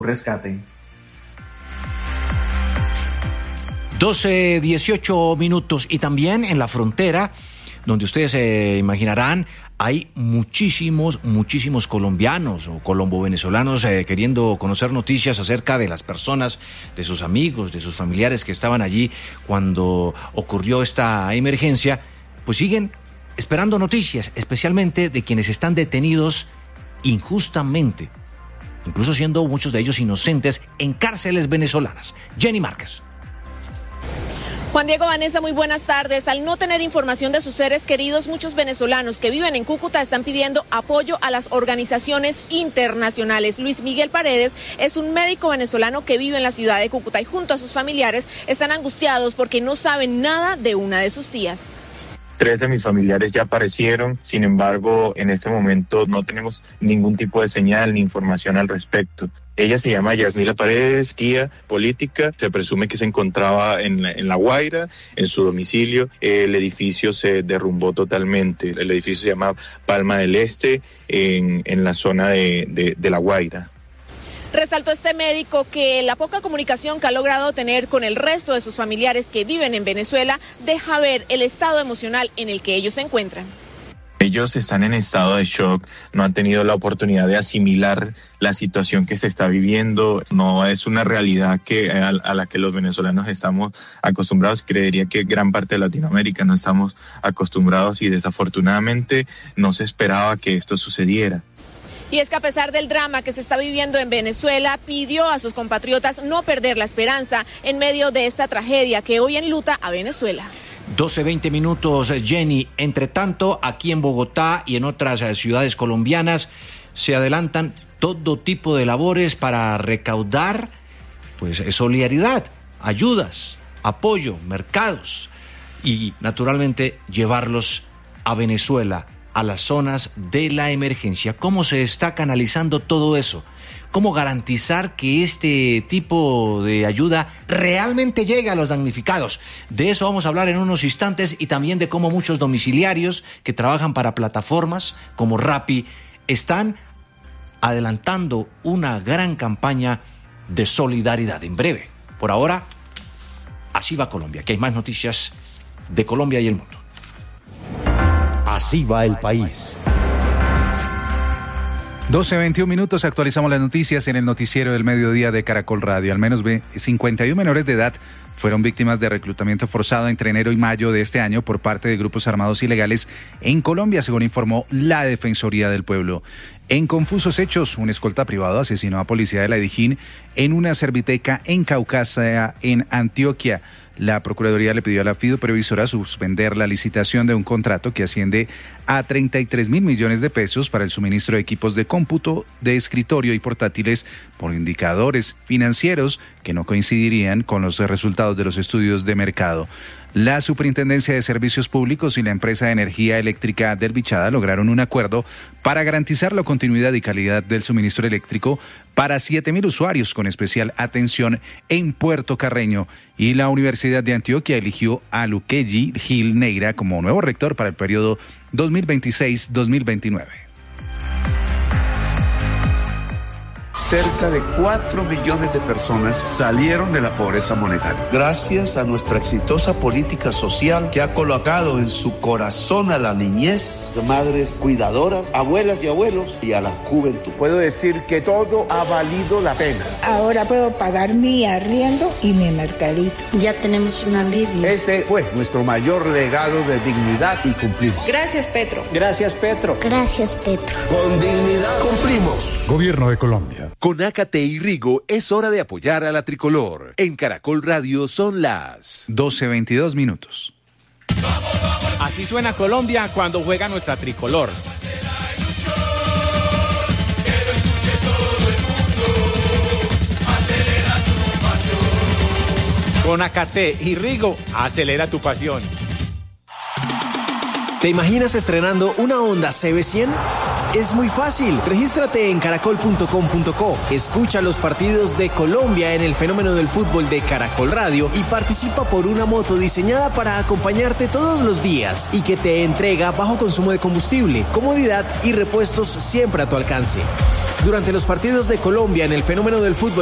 rescate. 12:18 minutos. Y también en la frontera, donde ustedes se imaginarán, hay muchísimos colombianos o colombo-venezolanos queriendo conocer noticias acerca de las personas, de sus amigos, de sus familiares que estaban allí cuando ocurrió esta emergencia. Pues siguen esperando noticias, especialmente de quienes están detenidos injustamente, incluso siendo muchos de ellos inocentes, en cárceles venezolanas. Jenny Márquez. Juan Diego, Vanessa, muy buenas tardes. Al no tener información de sus seres queridos, muchos venezolanos que viven en Cúcuta están pidiendo apoyo a las organizaciones internacionales. Luis Miguel Paredes es un médico venezolano que vive en la ciudad de Cúcuta y junto a sus familiares están angustiados porque no saben nada de una de sus tías. 3 de mis familiares ya aparecieron, sin embargo, en este momento no tenemos ningún tipo de señal ni información al respecto. Ella se llama Yasmila Paredes, tía política, se presume que se encontraba en La Guaira, en su domicilio. El edificio se derrumbó totalmente. El edificio se llama Palma del Este, en la zona de La Guaira. Resaltó este médico que la poca comunicación que ha logrado tener con el resto de sus familiares que viven en Venezuela deja ver el estado emocional en el que ellos se encuentran. Ellos están en estado de shock, no han tenido la oportunidad de asimilar la situación que se está viviendo. No es una realidad a la que los venezolanos estamos acostumbrados. Creería que gran parte de Latinoamérica no estamos acostumbrados y desafortunadamente no se esperaba que esto sucediera. Y es que a pesar del drama que se está viviendo en Venezuela, pidió a sus compatriotas no perder la esperanza en medio de esta tragedia que hoy enluta a Venezuela. 12:20 minutos, Jenny. Entre tanto, aquí en Bogotá y en otras ciudades colombianas se adelantan todo tipo de labores para recaudar pues solidaridad, ayudas, apoyo, mercados y naturalmente llevarlos a Venezuela, a las zonas de la emergencia. ¿Cómo se está canalizando todo eso? ¿Cómo garantizar que este tipo de ayuda realmente llegue a los damnificados? De eso vamos a hablar en unos instantes y también de cómo muchos domiciliarios que trabajan para plataformas como Rappi están adelantando una gran campaña de solidaridad en breve. Por ahora, así va Colombia, que hay más noticias de Colombia y el mundo. Así va el país. 12:21 minutos, actualizamos las noticias en el noticiero del mediodía de Caracol Radio. Al menos 51 menores de edad fueron víctimas de reclutamiento forzado entre enero y mayo de este año por parte de grupos armados ilegales en Colombia, según informó la Defensoría del Pueblo. En confusos hechos, un escolta privado asesinó a policía de la Dijín en una serviteca en Caucasia, en Antioquia. La Procuraduría le pidió a la Fiduprevisora suspender la licitación de un contrato que asciende a 33.000 millones de pesos para el suministro de equipos de cómputo, de escritorio y portátiles por indicadores financieros que no coincidirían con los resultados de los estudios de mercado. La Superintendencia de Servicios Públicos y la empresa de energía eléctrica del Bichada lograron un acuerdo para garantizar la continuidad y calidad del suministro eléctrico para 7.000 usuarios con especial atención en Puerto Carreño. Y la Universidad de Antioquia eligió a Luquelli Gil Neira como nuevo rector para el periodo 2026-2029. Cerca de 4 millones de personas salieron de la pobreza monetaria, gracias a nuestra exitosa política social que ha colocado en su corazón a la niñez, madres cuidadoras, abuelas y abuelos y a la juventud. Puedo decir que todo ha valido la pena. Ahora puedo pagar mi arriendo y mi mercadito. Ya tenemos un alivio. Ese fue nuestro mayor legado de dignidad y cumplimos. Gracias, Petro. Gracias, Petro. Gracias, Petro. Con dignidad cumplimos. Gobierno de Colombia. Con Ácate y Rigo es hora de apoyar a la tricolor. En Caracol Radio son las 12:22 minutos. Así suena Colombia cuando juega nuestra tricolor. Con Ácate y Rigo, acelera tu pasión. ¿Te imaginas estrenando una Honda CB100? Es muy fácil. Regístrate en caracol.com.co. Escucha los partidos de Colombia en el fenómeno del fútbol de Caracol Radio y participa por una moto diseñada para acompañarte todos los días y que te entrega bajo consumo de combustible, comodidad y repuestos siempre a tu alcance. Durante los partidos de Colombia en el fenómeno del fútbol